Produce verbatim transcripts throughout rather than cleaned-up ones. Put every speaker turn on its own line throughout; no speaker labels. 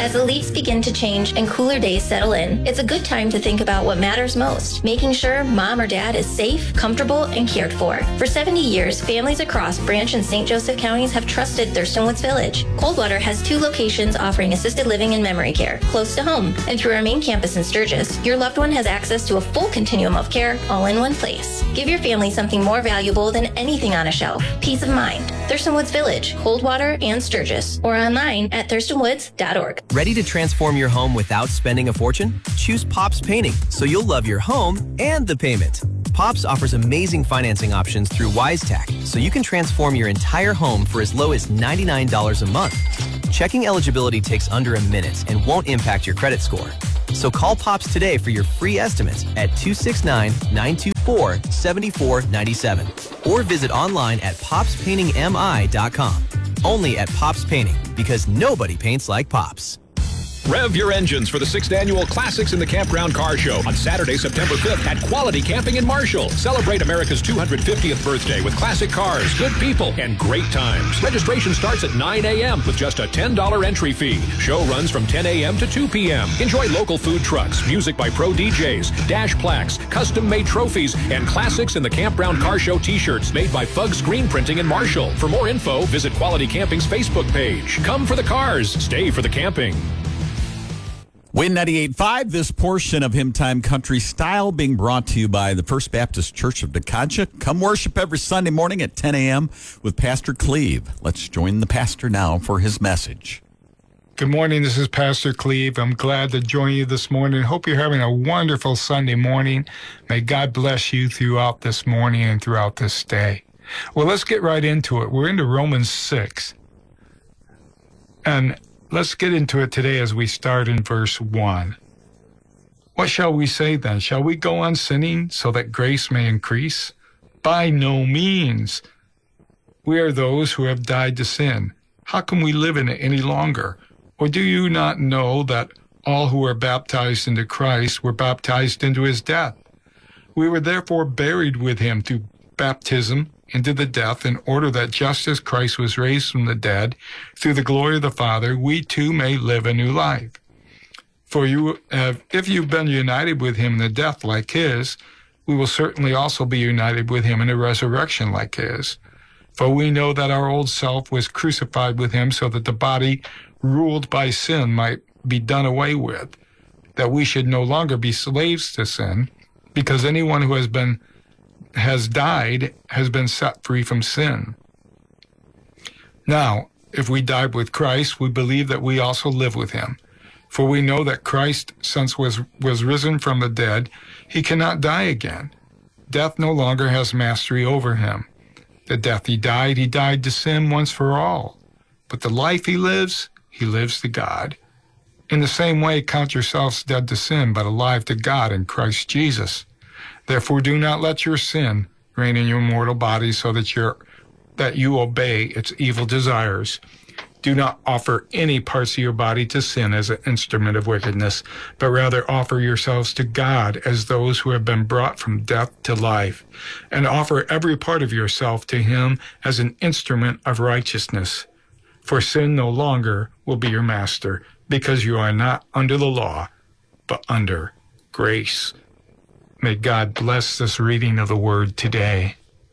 As the leaves begin to change and cooler days settle in, it's a good time to think about what matters most, making sure mom or dad is safe, comfortable, and cared for. For seventy years, families across Branch and Saint Joseph counties have trusted Thurston Woods Village. Coldwater has two locations offering assisted living and memory care, close to home. And through our main campus in Sturgis, your loved one has access to a full continuum of care all in one place. Give your family something more valuable than anything on a shelf. Peace of mind. Thurston Woods Village, Coldwater, and Sturgis, or online at thurston woods dot org.
Ready to transform your home without spending a fortune? Choose Pops Painting, so you'll love your home and the payment. Pops offers amazing financing options through WiseTech, so you can transform your entire home for as low as ninety-nine dollars a month. Checking eligibility takes under a minute and won't impact your credit score. So call Pops today for your free estimate at two six nine, nine two four, seven four nine seven or visit online at pops painting m i dot com. Only at Pops Painting, because nobody paints like Pops.
Rev your engines for the sixth Annual Classics in the Campground Car Show on Saturday, September fifth at Quality Camping in Marshall. Celebrate America's two hundred fiftieth birthday with classic cars, good people, and great times. Registration starts at nine a.m. with just a ten dollars entry fee. Show runs from ten a.m. to two p.m. Enjoy local food trucks, music by pro D Js, dash plaques, custom-made trophies, and Classics in the Campground Car Show t-shirts made by Fug Screen Printing in Marshall. For more info, visit Quality Camping's Facebook page. Come for the cars, stay for the camping.
Win ninety-eight point five, this portion of Hymn Time Country Style being brought to you by the First Baptist Church of Nacogdoches. Come worship every Sunday morning at ten a.m. with Pastor Cleve. Let's join the pastor now for his message.
Good morning, this is Pastor Cleve. I'm glad to join you this morning. Hope you're having a wonderful Sunday morning. May God bless you throughout this morning and throughout this day. Well, let's get right into it. We're into Romans six. And let's get into it today as we start in verse one. What shall we say then? Shall we go on sinning so that grace may increase? By no means. We are those who have died to sin. How can we live in it any longer? Or do you not know that all who are baptized into Christ were baptized into his death? We were therefore buried with him through baptism into the death, in order that just as Christ was raised from the dead through the glory of the Father, we too may live a new life. For you have, if you've been united with him in the death like his, we will certainly also be united with him in a resurrection like his. For we know that our old self was crucified with him so that the body ruled by sin might be done away with, that we should no longer be slaves to sin, because anyone who has been has died has been set free from sin. Now, if we died with Christ, we believe that we also live with him. For we know that Christ, since was was risen from the dead, he cannot die again. Death no longer has mastery over him. The death he died, he died to sin once for all. But the life he lives, he lives to God. In the same way, count yourselves dead to sin, but alive to God in Christ Jesus. Therefore, do not let your sin reign in your mortal body, so that you're, that you obey its evil desires. Do not offer any parts of your body to sin as an instrument of wickedness, but rather offer yourselves to God as those who have been brought from death to life, and offer every part of yourself to him as an instrument of righteousness. For sin no longer will be your master, because you are not under the law, but under grace. May God bless this reading of the Word today.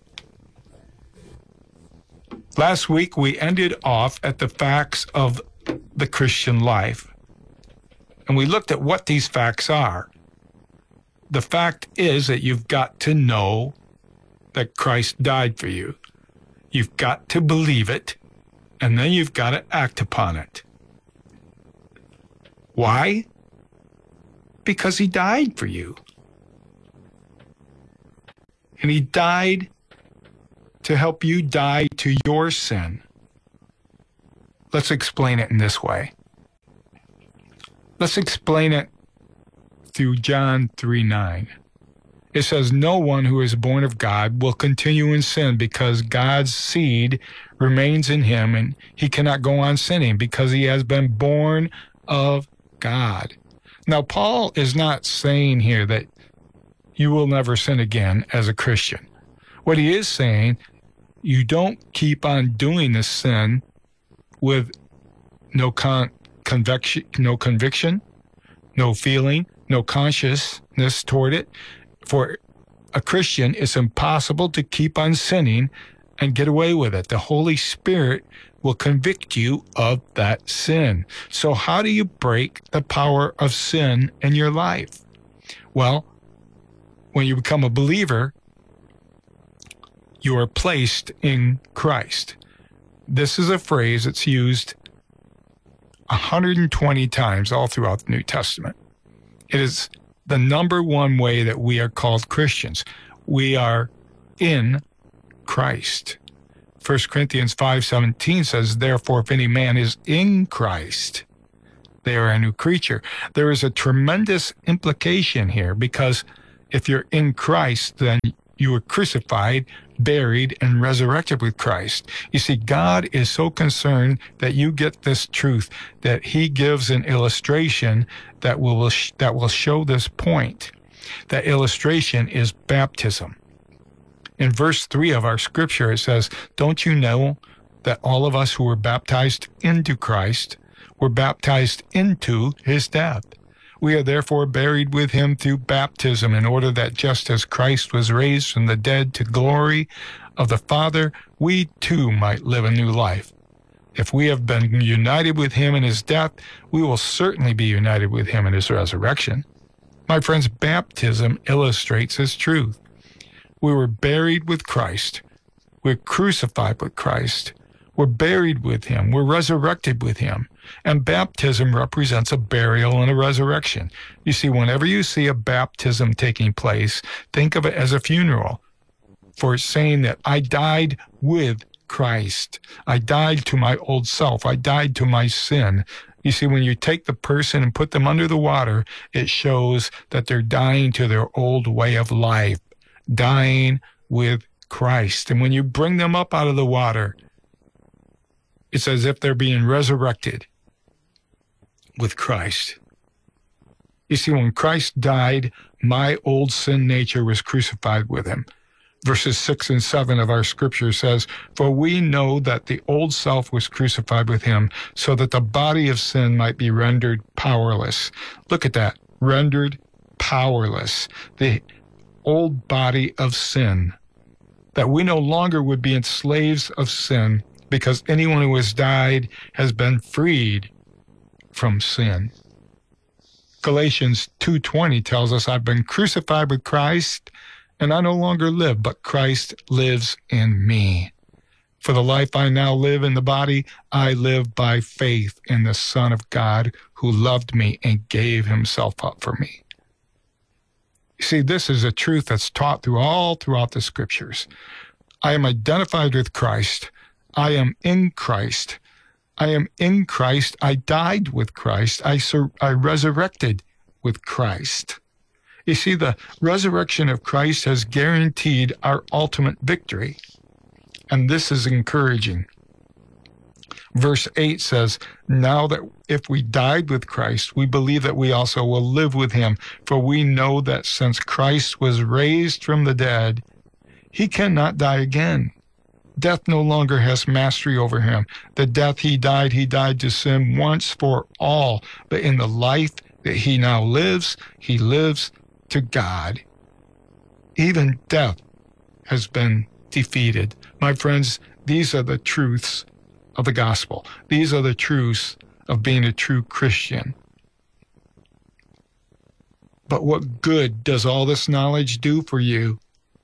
Last week, we ended off at the facts of the Christian life. And we looked at what these facts are. The fact is that you've got to know that Christ died for you. You've got to believe it, and then you've got to act upon it. Why? Because he died for you. And he died to help you die to your sin. Let's explain it in this way. Let's explain it through John three nine. It says, no one who is born of God will continue in sin, because God's seed remains in him, and he cannot go on sinning because he has been born of God. Now, Paul is not saying here that you will never sin again as a Christian. What he is saying, you don't keep on doing this sin with no con- conviction, no conviction, no feeling, no consciousness toward it. For a Christian, it's impossible to keep on sinning and get away with it. The Holy Spirit will convict you of that sin. So how do you break the power of sin in your life? Well, when you become a believer, you are placed in Christ. This is a phrase that's used one hundred twenty times all throughout the New Testament. It is the number one way that we are called Christians. We are in Christ. First Corinthians five seventeen says, therefore, if any man is in Christ, they are a new creature. There is a tremendous implication here, because if you're in Christ, then you were crucified, buried, and resurrected with Christ. You see, God is so concerned that you get this truth, that he gives an illustration that will, that will show this point. That illustration is baptism. In verse three of our scripture, it says, don't you know that all of us who were baptized into Christ were baptized into his death? We are therefore buried with him through baptism, in order that just as Christ was raised from the dead to glory of the Father, we too might live a new life. If we have been united with him in his death, we will certainly be united with him in his resurrection. My friends, baptism illustrates this truth. We were buried with Christ. We're crucified with Christ. We're buried with him. We're resurrected with him. And baptism represents a burial and a resurrection. You see, whenever you see a baptism taking place, think of it as a funeral, for saying that I died with Christ. I died to my old self. I died to my sin. You see, when you take the person and put them under the water, it shows that they're dying to their old way of life, dying with Christ. And when you bring them up out of the water, it's as if they're being resurrected with Christ. You see, when Christ died, my old sin nature was crucified with him. Verses six and seven of our scripture says, for we know that the old self was crucified with him, so that the body of sin might be rendered powerless. Look at that, rendered powerless. The old body of sin, that we no longer would be slaves of sin, because anyone who has died has been freed from sin. Galatians two twenty tells us, I've been crucified with Christ, and I no longer live, but Christ lives in me. For the life I now live in the body, I live by faith in the Son of God, who loved me and gave himself up for me. You see, this is a truth that's taught through all throughout the scriptures. I am identified with Christ. I am in Christ. I am in Christ. I died with Christ. I, sur- I resurrected with Christ. You see, the resurrection of Christ has guaranteed our ultimate victory. And this is encouraging. Verse eight says, now that if we died with Christ, we believe that we also will live with him. For we know that since Christ was raised from the dead, he cannot die again. Death no longer has mastery over him. The death he died, he died to sin once for all. But in the life that he now lives, he lives to God. Even death has been defeated. My friends, these are the truths of the gospel. These are the truths of being a true Christian. But what good does all this knowledge do for you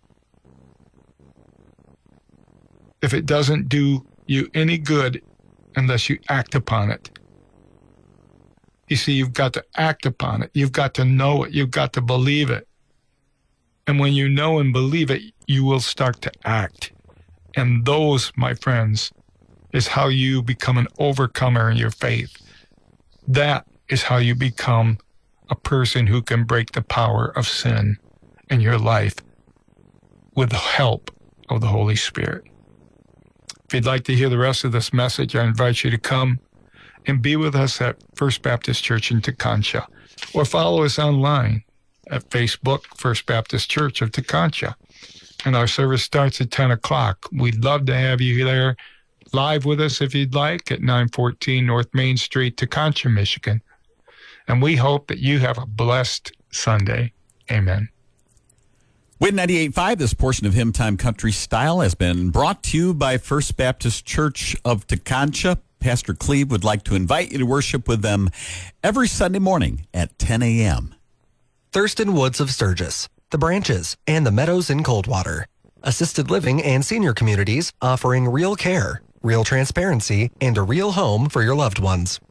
if it doesn't do you any good unless you act upon it? You see, you've got to act upon it. You've got to know it. You've got to believe it. And when you know and believe it, you will start to act. And those, my friends, is how you become an overcomer in your faith. That is how you become a person who can break the power of sin in your life with the help of the Holy Spirit. If you'd like to hear the rest of this message, I invite you to come and be with us at First Baptist Church in Tekonsha, or follow us online at Facebook, First Baptist Church of Tekonsha. And our service starts at ten o'clock. We'd love to have you there live with us if you'd like at nine fourteen North Main Street, Tekonsha, Michigan. And we hope that you have a blessed Sunday. Amen.
Win ninety-eight point five, this portion of Hymn Time Country Style has been brought to you by First Baptist Church of Tekonsha. Pastor Cleve would like to invite you to worship with them every Sunday morning at ten a.m.
Thurston Woods of Sturgis, The Branches, and the Meadows in Coldwater. Assisted living and senior communities offering real care, real transparency, and a real home for your loved ones.